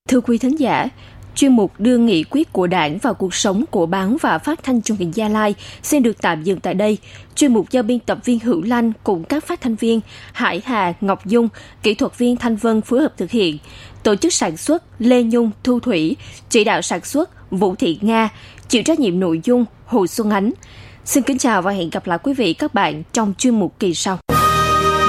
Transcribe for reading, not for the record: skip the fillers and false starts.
Thưa quý thính giả, chuyên mục đưa nghị quyết của Đảng vào cuộc sống của Báo và Phát thanh Truyền hình Gia Lai xin được tạm dừng tại đây. Chuyên mục do biên tập viên Hữu Lanh cùng các phát thanh viên Hải Hà, Ngọc Dung, kỹ thuật viên Thanh Vân phối hợp thực hiện. Tổ chức sản xuất Lê Nhung, Thu Thủy, chỉ đạo sản xuất Vũ Thị Nga, chịu trách nhiệm nội dung Hồ Xuân Ánh. Xin kính chào và hẹn gặp lại quý vị các bạn trong chuyên mục kỳ sau.